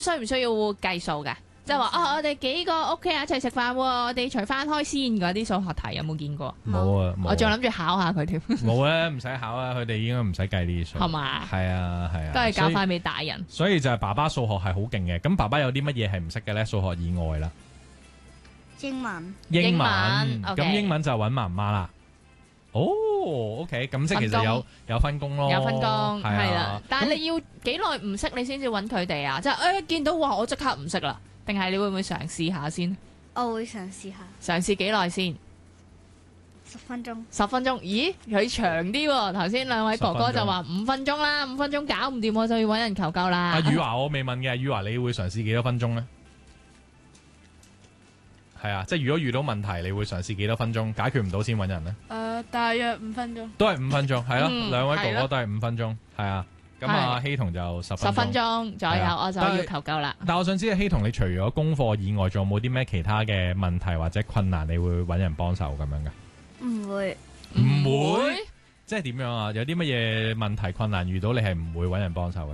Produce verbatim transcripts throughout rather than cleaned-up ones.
需唔需要計數㗎？即係話啊，我哋幾個屋企人一齊食飯喎，我哋除翻開先嗰啲數學題有冇見過？ 冇啊，冇啊我仲諗住考下佢添。 冇啊，唔使考啊，佢哋應該唔使計呢啲數。 係嘛？ 係啊，係啊， 都係教翻俾大人。 所以。所以就係爸爸數學係好勁嘅。咁爸爸有啲乜嘢係唔識嘅咧？數學以外啦， 英文。 英文文咁 OK 英文就揾媽媽啦。哦，OK，咁即係其實有有分工咯， 有分工係係啦啊。， 但係你要幾耐唔識你先至揾佢哋啊？即係誒見到哇，我即刻唔識啦，定係你會唔會嘗試下先？ 我會嘗試下嘗試幾耐先？ 十分鐘。 十分鐘？咦，佢長啲喎。頭先兩位哥哥就話五分鐘啦，五分鐘搞唔掂我就要揾人求救啦。 阿宇華我未問嘅，宇華你會嘗試幾多分鐘咧？係啊，即係如果遇到問題，你會嘗試幾多分鐘？解決唔到先揾人咧？ 誒，大約五分鐘。 都係五分鐘，係咯， 嗯兩位哥係咯哥都係五分鐘，係啊。咁啊，希彤就十十分分鐘。 鐘左右係啊我就要求救啦。 但我想知希彤，你除咗功課以外，仲有冇啲咩其他嘅問題或者困難，你會揾人幫手咁樣嘅？ 唔會。 唔會，即係點樣啊？有啲乜嘢問題困難遇到，你係唔會揾人幫手嘅？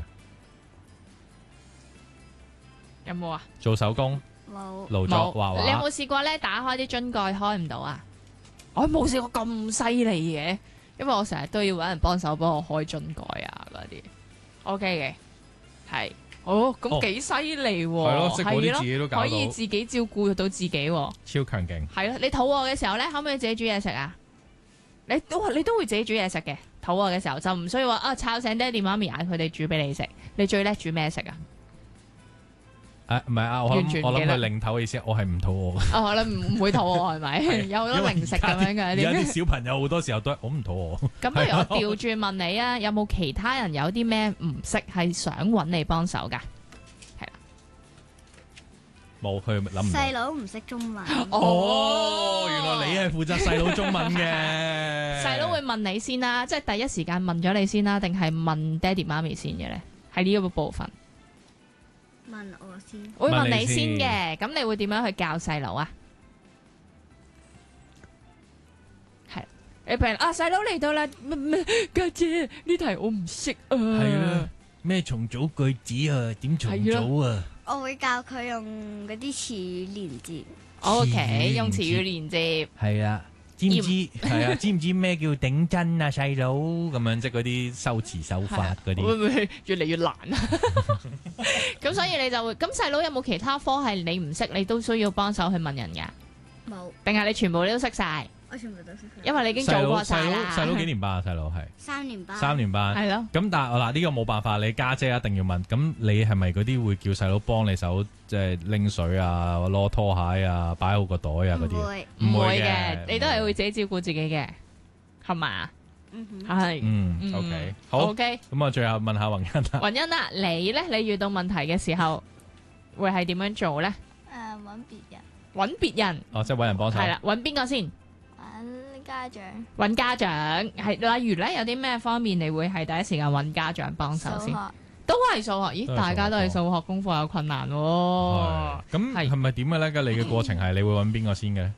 有冇啊？ 做手工、 冇。 勞作、畫你有冇畫。 試過咧打開啲樽蓋開唔到啊？我冇試過咁犀利嘅，因為我成日都要揾人幫手幫我開樽蓋啊嗰啲。O K 嘅，係哦，咁幾犀利喎！ 係咯識嗰啲係咯自己都搞到可以自己照顧到自己喎。 超強勁。 係咯，你肚餓嘅時候咧，可唔可以自己煮嘢食啊？你都你都會自己煮嘢食嘅，肚餓嘅時候就唔需要話啊，吵醒爹哋媽咪嗌佢哋煮俾你食。你最叻煮咩食啊？ 誒唔係啊，我完全唔記得諗我諗佢擰頭嘅意思，我係唔肚餓嘅。 哦，你唔唔會肚餓係咪？有好多零食咁樣嘅。 而家啲小朋友好多時候都係我唔肚餓。 咁不如我調轉問你啊，有冇其他人有啲咩唔識係想揾你幫手㗎？係啦， 冇，佢諗唔到。 細佬唔識中文。 哦，原來你係負責細佬中文嘅。 細佬會問你先啦，即係第一時間問咗你先啦，定係問爹哋媽咪先嘅咧？喺呢一個部分問我先。 會問你問你先先嘅，咁你會點樣去教細佬啊？係你譬如啊，細佬嚟到啦，咩咩家姐呢題我唔識啊， 係啦，咩重組句子啊？點重組啊？ 我會教佢用嗰啲詞語連接。 O 詞語 K，用連接詞語連接。 係啊，知唔知？係啊，知唔知咩叫頂真啊？細佬咁樣，即係嗰啲修辭手法嗰會啲。 唔會越嚟越難啊？咁所以你就會咁細佬有冇其他科係你唔識，你都需要幫手去問人㗎？ 冇。 定係你全部你都識晒？ 我全部都識。 因為你已經做細佬過晒細佬啦。 細佬幾年班啊？細佬係三年班。 三年班。 係咯。 咁但係嗱呢個冇辦法，你家姐一定要問。咁你係咪嗰啲會叫細佬幫你手，即係拎水啊、攞拖鞋啊、擺好個袋啊嗰啲？ 唔會。 唔會嘅，你都係會自己照顧自己嘅，係嘛？ 嗯哼。 係。 嗯，OK，好。 OK。 咁啊，最後問下宏恩啦。 雲欣啊，你咧，你遇到問題嘅時候會係點樣做咧？ 誒，揾別人。 揾別人。 哦，即係揾人幫手。 係啦，揾邊個先？ 揾家長。 揾家長係，例如咧有啲咩方面你會係第一時間揾家長幫手先？ 數學。 都係數學，咦？ 都係數學大家都係數學功課有困難喎。 係咁係係咪點嘅咧？咁你嘅過程係你會揾邊個先嘅咧？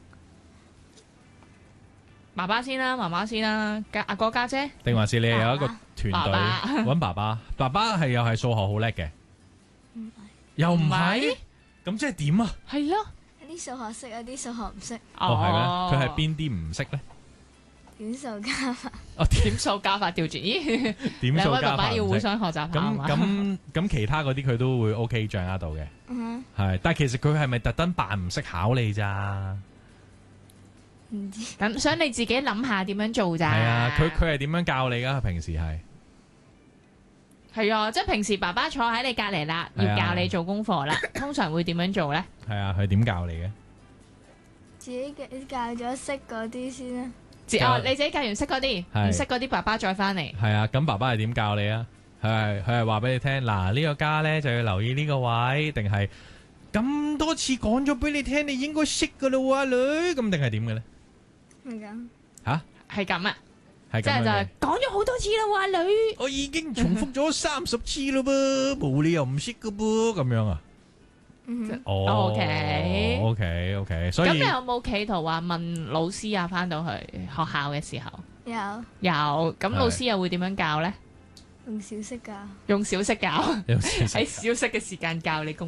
爸爸先啦，媽媽先啦，家阿哥家姐。 定還是你係有一個團爸隊爸揾爸爸？爸爸係又係數學好叻嘅， 唔係。 又唔唔係係？咁即係點啊？ 係咯。 有啲數學識，有啲數學唔識。 哦，係咩？佢係邊啲唔識咧？ 點數加法。 哦， 點數加法調轉？咦？ 點兩位爸數加法爸要互唔識。 相學習下咁嘛？ 咁咁其他嗰啲佢都會 OK 掌握到嘅， 嗯係。但係其實佢係咪特登扮唔識考你咋？ 哼。唔知。 咁想你自己諗下點樣做咋？ 係啊，佢佢係點樣教你噶？平時係係啊，即係平時爸爸坐喺你隔離啦，要係啊教你做功課啦，通常會點樣做咧？ 係啊，佢點教你嘅？ 自己嘅教咗識嗰啲先啦。 自教哦，你自己教完識嗰啲， 係唔識嗰啲爸爸再翻嚟。 係啊，咁爸爸係點教你啊？佢係佢係話俾你聽，嗱呢個家咧就要留意呢個位，定係咁多次講咗俾你聽，你應該識噶啦喎，阿女，咁定係點嘅咧？ 係咁。 吓， 係咁啊， 係即係就係咁樣嘅。 講咗好多次啦，話女。 我已經重複咗三十次啦噃，冇理由唔識噶噃，咁樣啊？ 嗯哼。 哦 OK OK OK，所以咁你有冇企圖話問老師啊？翻到去學校嘅時候有。 有，咁老師又會點樣教咧？ 用小息㗎。 用小息教， 有時喺小息嘅時間教你功